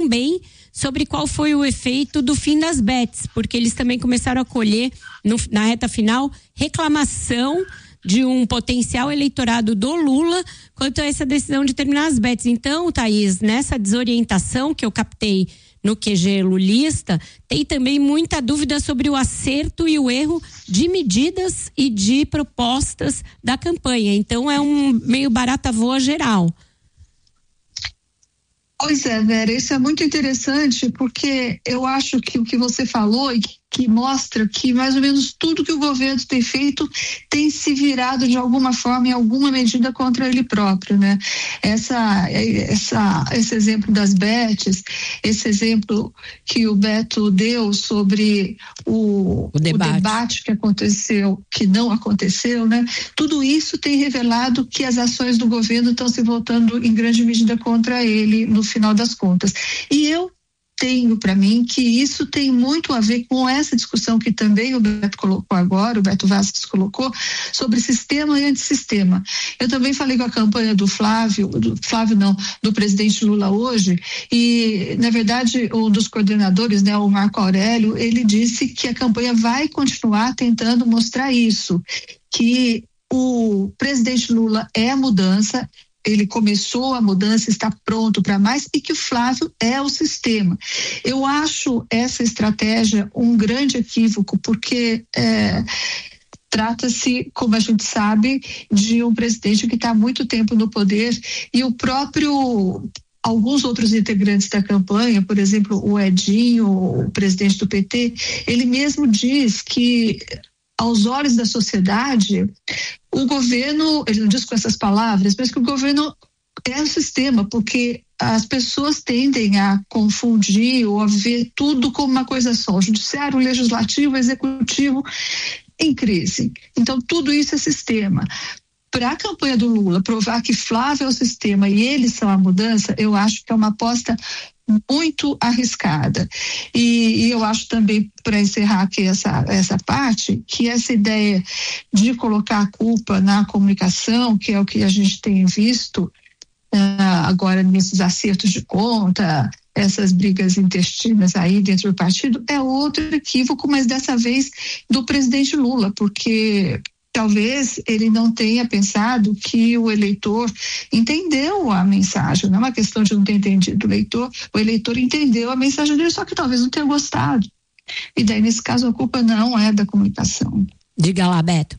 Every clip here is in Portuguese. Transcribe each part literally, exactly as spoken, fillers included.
também sobre qual foi o efeito do fim das bets, porque eles também começaram a colher no, na reta final reclamação de um potencial eleitorado do Lula quanto a essa decisão de terminar as bets. Então, Thaís, nessa desorientação que eu captei no Q G lulista, tem também muita dúvida sobre o acerto e o erro de medidas e de propostas da campanha. Então, é um meio barata voa geral. Pois é, Vera, isso é muito interessante, porque eu acho que o que você falou e que, que mostra que mais ou menos tudo que o governo tem feito tem se virado de alguma forma, em alguma medida, contra ele próprio, né? Essa, essa, esse exemplo das bets, esse exemplo que o Beto deu sobre o, o, debate. o debate que aconteceu, que não aconteceu, né? Tudo isso tem revelado que as ações do governo estão se voltando em grande medida contra ele no final das contas. E eu tenho para mim que isso tem muito a ver com essa discussão que também o Beto colocou agora, o Beto Vasquez colocou, sobre sistema e antissistema. Eu também falei com a campanha do Flávio, do Flávio não, do presidente Lula hoje, e na verdade um dos coordenadores, né, o Marco Aurélio, ele disse que a campanha vai continuar tentando mostrar isso, que o presidente Lula é a mudança, ele começou a mudança, está pronto para mais, e que o Flávio é o sistema. Eu acho essa estratégia um grande equívoco, porque é, trata-se, como a gente sabe, de um presidente que está há muito tempo no poder, e o próprio... Alguns outros integrantes da campanha, por exemplo, o Edinho, o presidente do P T, ele mesmo diz que, aos olhos da sociedade, o governo, ele não diz com essas palavras, mas que o governo é o sistema, porque as pessoas tendem a confundir ou a ver tudo como uma coisa só, o judiciário, o legislativo, o executivo em crise. Então, tudo isso é sistema. Para a campanha do Lula provar que Flávio é o sistema e eles são a mudança, eu acho que é uma aposta muito arriscada. E, e eu acho também, para encerrar aqui essa, essa parte, que essa ideia de colocar a culpa na comunicação, que é o que a gente tem visto uh, agora nesses acertos de conta, essas brigas intestinas aí dentro do partido, é outro equívoco, mas dessa vez do presidente Lula, porque talvez ele não tenha pensado que o eleitor entendeu a mensagem, não é uma questão de não ter entendido o eleitor, o eleitor entendeu a mensagem dele, só que talvez não tenha gostado. E daí, nesse caso, a culpa não é da comunicação. Diga lá, Beto.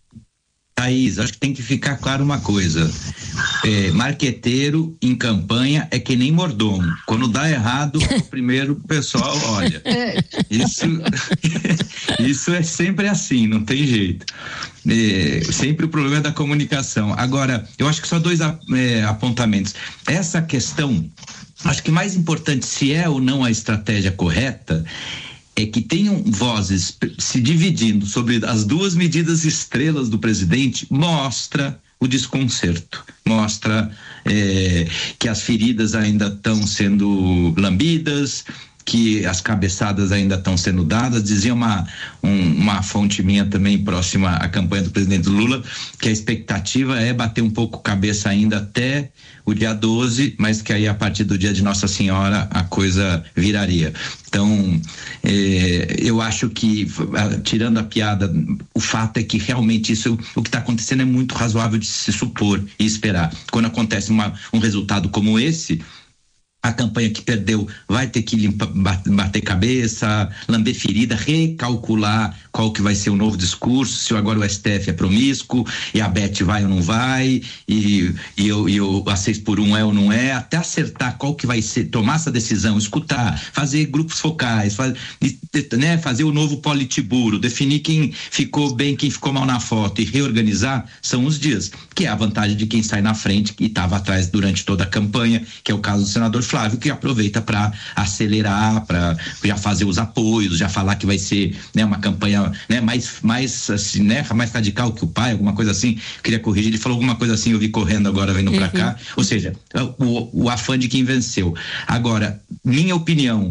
Thaís, acho que tem que ficar claro uma coisa, é, marqueteiro em campanha é que nem mordomo, quando dá errado, o primeiro pessoal olha, isso, isso é sempre assim, não tem jeito, é, sempre o problema é da comunicação. Agora, eu acho que só dois é, apontamentos, essa questão, acho que mais importante se é ou não a estratégia correta, é que tenham vozes se dividindo sobre as duas medidas estrelas do presidente, mostra o desconcerto, mostra é, que as feridas ainda estão sendo lambidas, que as cabeçadas ainda estão sendo dadas. Dizia uma, um, uma fonte minha também próxima à campanha do presidente Lula, que a expectativa é bater um pouco cabeça ainda até o dia doze, mas que aí a partir do dia de Nossa Senhora a coisa viraria. Então, eh, eu acho que, tirando a piada, o fato é que realmente isso, o que está acontecendo é muito razoável de se supor e esperar. Quando acontece uma, um resultado como esse, a campanha que perdeu vai ter que limpar, bater cabeça, lamber ferida, recalcular qual que vai ser o novo discurso, se agora o S T F é promíscuo e a Beth vai ou não vai, e, e, eu, e eu, a seis por um é ou não é, até acertar qual que vai ser, tomar essa decisão, escutar, fazer grupos focais, faz, né, fazer o novo politburo, definir quem ficou bem, quem ficou mal na foto e reorganizar, são os dias, que é a vantagem de quem sai na frente e estava atrás durante toda a campanha, que é o caso do senador Flávio, que aproveita para acelerar, para já fazer os apoios, já falar que vai ser, né, uma campanha, né, mais, mais, assim, né, mais radical que o pai, alguma coisa assim. Queria corrigir, ele falou alguma coisa assim, eu vi correndo agora vindo uhum. para cá. Ou seja, o, o afã de quem venceu. Agora, minha opinião,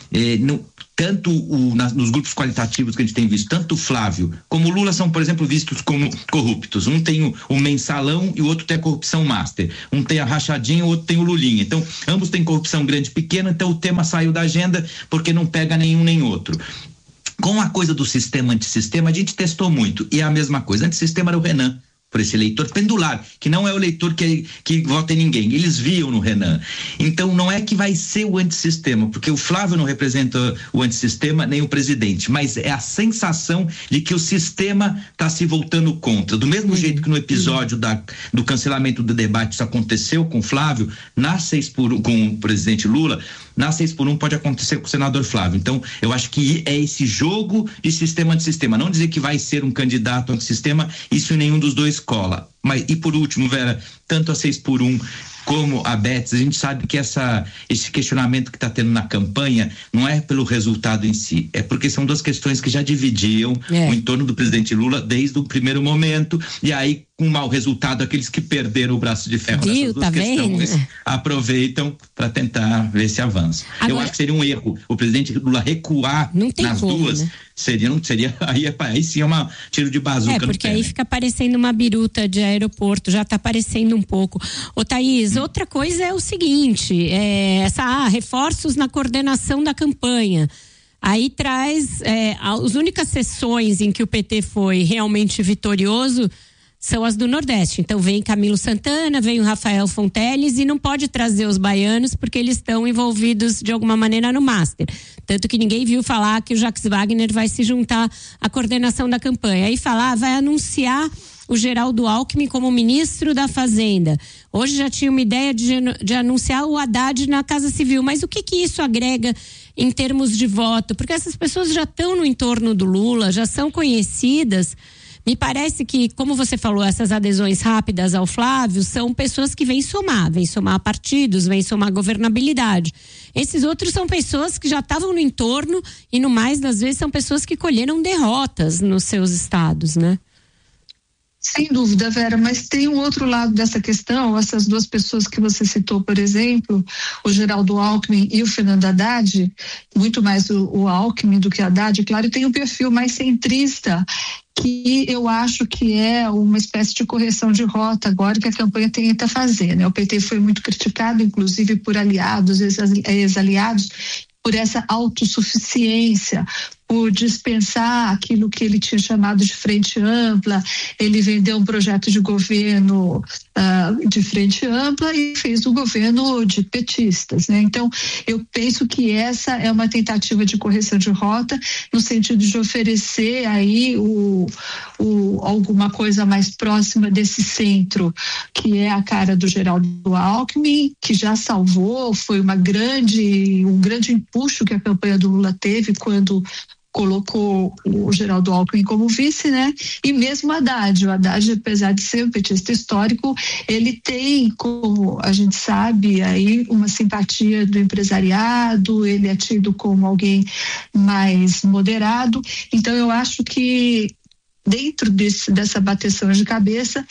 eh, no, tanto o, na, nos grupos qualitativos que a gente tem visto, tanto o Flávio como o Lula são, por exemplo, vistos como corruptos. Um tem o, o mensalão e o outro tem a corrupção master. Um tem a rachadinha, o outro tem o Lulinha. Então, ambos têm corrupção grande e pequena, então o tema saiu da agenda porque não pega nenhum nem outro. Com a coisa do sistema antissistema, a gente testou muito. E é a mesma coisa. Antissistema era o Renan, por esse eleitor pendular, que não é o eleitor que, que vota em ninguém. Eles viam no Renan. Então, não é que vai ser o antissistema, porque o Flávio não representa o antissistema, nem o presidente, mas é a sensação de que o sistema está se voltando contra. Do mesmo uhum. jeito que no episódio uhum. da, do cancelamento do debate isso aconteceu com o Flávio, na seis por um, com o presidente Lula, na seis por um pode acontecer com o senador Flávio. Então, eu acho que é esse jogo de sistema antissistema. Não dizer que vai ser um candidato antissistema, isso em nenhum dos dois cola. Mas, e por último, Vera, tanto a seis por um como a Betts, a gente sabe que essa, esse questionamento que está tendo na campanha não é pelo resultado em si, é porque são duas questões que já dividiam é. o entorno do presidente Lula desde o primeiro momento, e aí com um mau resultado, aqueles que perderam o braço de ferro Viu, nessas duas tá questões vendo? aproveitam para tentar ver se avança. Agora, eu acho que seria um erro o presidente Lula recuar nas como, duas, né? seria, seria aí, aí sim é um tiro de bazuca. É, porque aí fica parecendo uma biruta de aeroporto, já tá parecendo um pouco. Ô Thaís, hum. outra coisa é o seguinte, é, essa, ah, reforços na coordenação da campanha. Aí traz, é, as únicas sessões em que o P T foi realmente vitorioso são as do Nordeste. Então vem Camilo Santana, vem o Rafael Fonteles e não pode trazer os baianos porque eles estão envolvidos de alguma maneira no Master. Tanto que ninguém viu falar que o Jacques Wagner vai se juntar à coordenação da campanha. Aí falar, vai anunciar o Geraldo Alckmin como ministro da Fazenda. Hoje já tinha uma ideia de, de anunciar o Haddad na Casa Civil. Mas o que que isso agrega em termos de voto? Porque essas pessoas já estão no entorno do Lula, já são conhecidas. Me parece que, como você falou, essas adesões rápidas ao Flávio são pessoas que vêm somar, vêm somar partidos, vêm somar governabilidade. Esses outros são pessoas que já estavam no entorno e, no mais das vezes, são pessoas que colheram derrotas nos seus estados, né? Sem dúvida, Vera, mas tem um outro lado dessa questão, essas duas pessoas que você citou, por exemplo, o Geraldo Alckmin e o Fernando Haddad, muito mais o, o Alckmin do que o Haddad, claro, tem um perfil mais centrista, que eu acho que é uma espécie de correção de rota agora que a campanha tenta fazer, né? O P T foi muito criticado, inclusive por aliados, ex-aliados, por essa autossuficiência, por dispensar aquilo que ele tinha chamado de frente ampla. Ele vendeu um projeto de governo uh, de frente ampla e fez um governo de petistas, né? Então, eu penso que essa é uma tentativa de correção de rota no sentido de oferecer aí o, o, alguma coisa mais próxima desse centro, que é a cara do Geraldo Alckmin, que já salvou, foi uma grande, um grande empuxo que a campanha do Lula teve quando colocou o Geraldo Alckmin como vice, né? E mesmo o Haddad, o Haddad, apesar de ser um petista histórico, ele tem, como a gente sabe, aí uma simpatia do empresariado, ele é tido como alguém mais moderado. Então eu acho que dentro desse, dessa bateção de cabeça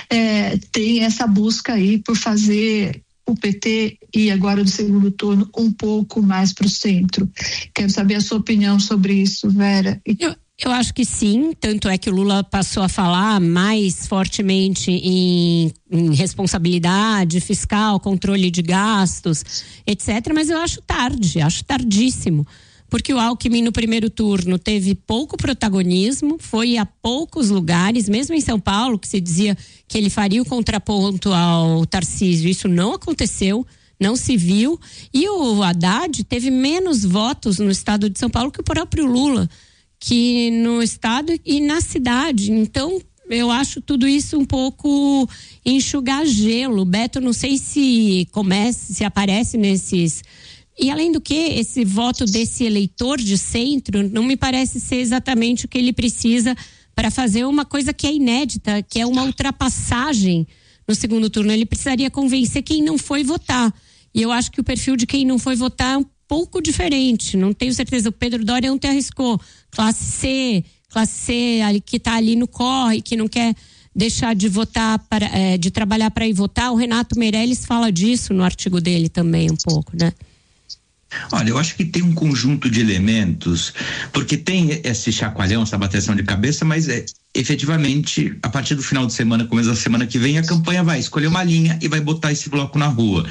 é, tem essa busca aí por fazer o P T e agora do segundo turno um pouco mais para o centro. Quero saber a sua opinião sobre isso, Vera. Eu, eu acho que sim, tanto é que o Lula passou a falar mais fortemente em, em responsabilidade fiscal, controle de gastos, etcétera. Mas eu acho tarde, acho tardíssimo. Porque o Alckmin no primeiro turno teve pouco protagonismo, foi a poucos lugares, mesmo em São Paulo, que se dizia que ele faria o contraponto ao Tarcísio, isso não aconteceu, não se viu. E o Haddad teve menos votos no estado de São Paulo que o próprio Lula, que no estado e na cidade. Então, eu acho tudo isso um pouco enxugar gelo. Beto, não sei se começa, se aparece nesses... E além do que, esse voto desse eleitor de centro não me parece ser exatamente o que ele precisa para fazer uma coisa que é inédita, que é uma ultrapassagem no segundo turno. Ele precisaria convencer quem não foi votar. E eu acho que o perfil de quem não foi votar é um pouco diferente. Não tenho certeza. O Pedro Doria não te arriscou. Classe C, classe C que está ali no corre, que não quer deixar de votar, para, é, de trabalhar para ir votar. O Renato Meirelles fala disso no artigo dele também um pouco, né? Olha, eu acho que tem um conjunto de elementos, porque tem esse chacoalhão, essa bateção de cabeça, mas é efetivamente, a partir do final de semana, começo da semana que vem, a campanha vai escolher uma linha e vai botar esse bloco na rua.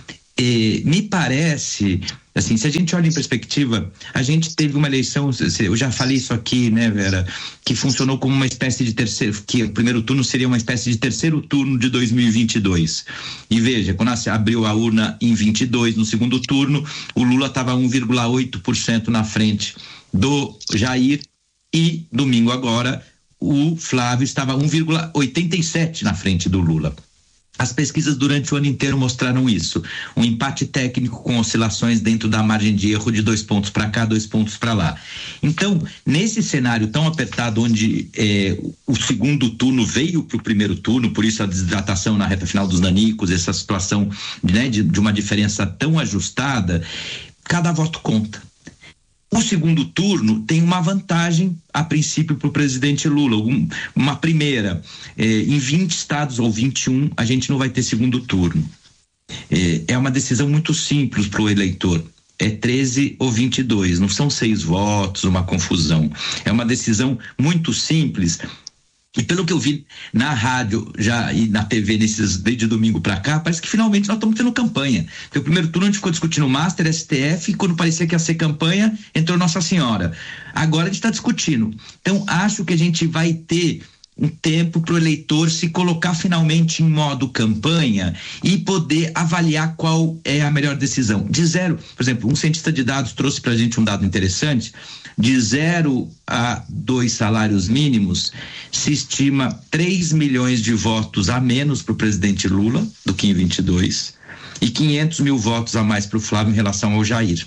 E, me parece, assim, se a gente olha em perspectiva, a gente teve uma eleição, eu já falei isso aqui, né, Vera, que funcionou como uma espécie de terceiro, que o primeiro turno seria uma espécie de terceiro turno de dois mil e vinte e dois. E veja, quando abriu a urna em vinte e dois, no segundo turno, o Lula estava um vírgula oito por cento na frente do Jair e domingo agora o Flávio estava um vírgula oitenta e sete na frente do Lula. As pesquisas durante o ano inteiro mostraram isso, um empate técnico com oscilações dentro da margem de erro de dois pontos para cá, dois pontos para lá. Então, nesse cenário tão apertado, onde eh, o segundo turno veio para o primeiro turno, por isso a desidratação na reta final dos nanicos, essa situação, né, de, de uma diferença tão ajustada, cada voto conta. O segundo turno tem uma vantagem, a princípio, para o presidente Lula. Um, uma primeira, eh, em vinte estados ou vinte e um, a gente não vai ter segundo turno. Eh, é uma decisão muito simples para o eleitor. É treze ou vinte e dois, não são seis votos, uma confusão. É uma decisão muito simples. E pelo que eu vi na rádio já e na T V nesses, desde domingo para cá, parece que finalmente nós estamos tendo campanha. Porque o primeiro turno a gente ficou discutindo o Master, S T F, e quando parecia que ia ser campanha, entrou Nossa Senhora. Agora a gente está discutindo. Então acho que a gente vai ter um tempo para o eleitor se colocar finalmente em modo campanha e poder avaliar qual é a melhor decisão. De zero, por exemplo, um cientista de dados trouxe para a gente um dado interessante. De zero a dois salários mínimos, se estima três milhões de votos a menos para o presidente Lula do que em vinte e dois e quinhentos mil votos a mais para o Flávio em relação ao Jair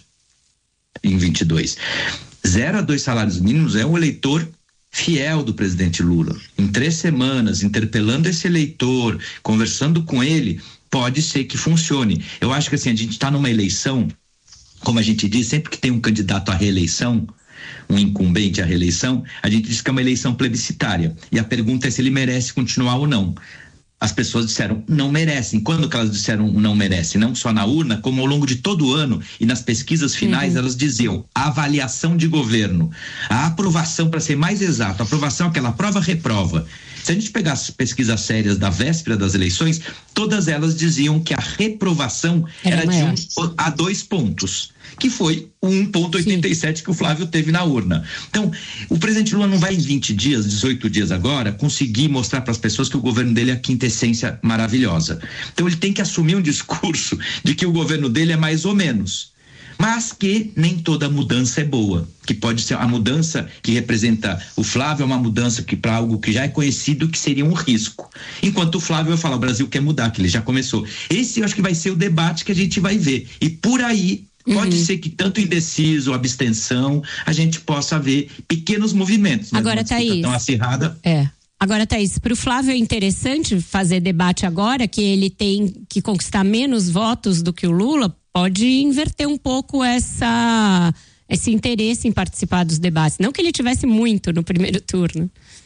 em vinte e dois. Zero a dois salários mínimos é um eleitor fiel do presidente Lula. Em três semanas, interpelando esse eleitor, conversando com ele, pode ser que funcione. Eu acho que assim, a gente está numa eleição, como a gente diz, sempre que tem um candidato à reeleição, um incumbente à reeleição, a gente diz que é uma eleição plebiscitária. E a pergunta é se ele merece continuar ou não. As pessoas disseram não merecem. Quando que elas disseram não merecem? Não só na urna, como ao longo de todo o ano e nas pesquisas finais, uhum. Elas diziam a avaliação de governo, a aprovação, para ser mais exato, a aprovação é aquela prova-reprova. Se a gente pegar as pesquisas sérias da véspera das eleições, todas elas diziam que a reprovação era, era de um a dois pontos, que foi o um vírgula oitenta e sete que o Flávio teve na urna. Então, o presidente Lula não vai em vinte dias, dezoito dias agora, conseguir mostrar para as pessoas que o governo dele é a quintessência maravilhosa. Então, ele tem que assumir um discurso de que o governo dele é mais ou menos. Mas que nem toda mudança é boa, que pode ser a mudança que representa o Flávio, é uma mudança que para algo que já é conhecido, que seria um risco. Enquanto o Flávio vai falar, o Brasil quer mudar, que ele já começou. Esse eu acho que vai ser o debate que a gente vai ver. E por aí, pode uhum. ser que tanto indeciso, abstenção, a gente possa ver pequenos movimentos. Agora, Thaís. Tão acirrada. É. Agora, Thaís, para o Flávio é interessante fazer debate agora, que ele tem que conquistar menos votos do que o Lula, pode inverter um pouco essa, esse interesse em participar dos debates. Não que ele tivesse muito no primeiro turno.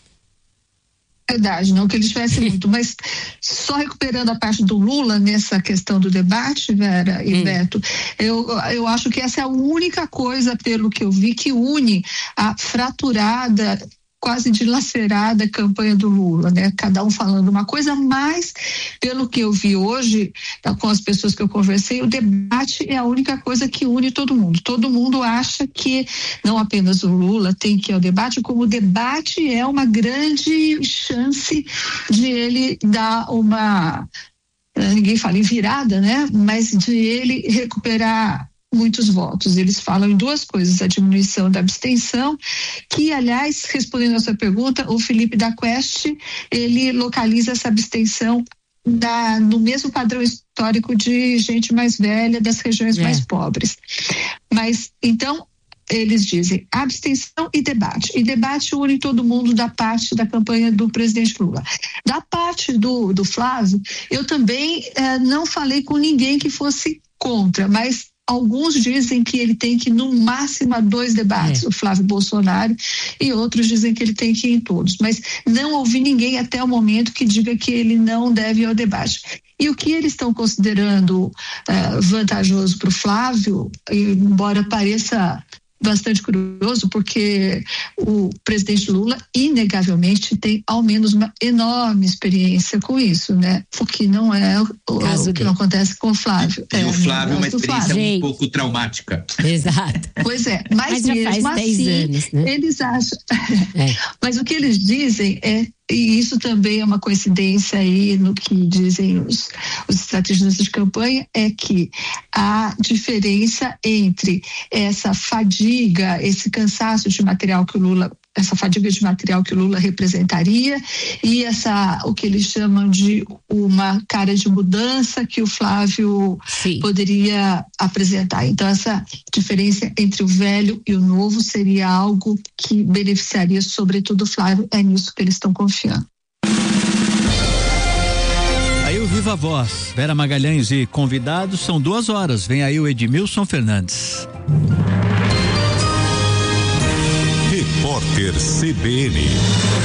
Verdade, não que ele tivesse muito, mas só recuperando a parte do Lula nessa questão do debate, Vera e hum. Beto, eu, eu acho que essa é a única coisa, pelo que eu vi, que une a fraturada, quase dilacerada campanha do Lula, né? Cada um falando uma coisa, mas pelo que eu vi hoje, com as pessoas que eu conversei, o debate é a única coisa que une todo mundo. Todo mundo acha que não apenas o Lula tem que ir ao debate, como o debate é uma grande chance de ele dar uma, ninguém fala em virada, né? Mas de ele recuperar muitos votos. Eles falam em duas coisas, a diminuição da abstenção, que, aliás, respondendo a sua pergunta, o Felipe da Quest, ele localiza essa abstenção da, no mesmo padrão histórico de gente mais velha, das regiões é. mais pobres. Mas, então, eles dizem abstenção e debate. E debate une todo mundo da parte da campanha do presidente Lula. Da parte do, do Flávio, eu também eh, não falei com ninguém que fosse contra, mas alguns dizem que ele tem que ir no máximo a dois debates, é. o Flávio Bolsonaro, e outros dizem que ele tem que ir em todos. Mas não ouvi ninguém até o momento que diga que ele não deve ir ao debate. E o que eles estão considerando uh, vantajoso para o Flávio, embora pareça bastante curioso, porque o presidente Lula inegavelmente tem ao menos uma enorme experiência com isso, né? O que não é o, o que não acontece com o Flávio. E, é, e o Flávio é uma experiência Flávio. um pouco traumática. Exato. Pois é, mas, mas já mesmo faz dez assim, anos, né? eles acham. É. Mas o que eles dizem é, e isso também é uma coincidência aí no que dizem os, os estrategistas de campanha, é que a diferença entre essa fadiga, esse cansaço de material que o Lula, essa fadiga de material que o Lula representaria e essa, o que eles chamam de uma cara de mudança que o Flávio Sim. poderia apresentar. Então, essa diferença entre o velho e o novo seria algo que beneficiaria sobretudo o Flávio, é nisso que eles estão confiando. Aí o Viva Voz, Vera Magalhães e convidados, são duas horas. Vem aí o Edmilson Fernandes. Repórter C B N.